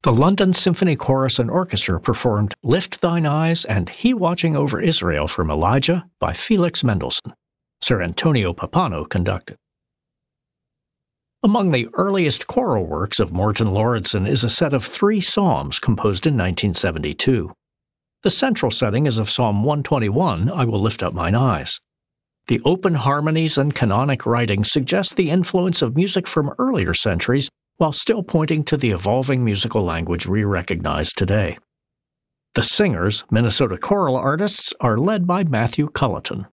The London Symphony Chorus and Orchestra performed Lift Thine Eyes and He Watching Over Israel from Elijah by Felix Mendelssohn. Sir Antonio Pappano conducted. Among the earliest choral works of Morton Lauridsen is a set of 3 psalms composed in 1972. The central setting is of Psalm 121, I Will Lift Up Mine Eyes. The open harmonies and canonic writings suggest the influence of music from earlier centuries while still pointing to the evolving musical language we recognize today. The singers, Minnesota choral artists, are led by Matthew Culleton.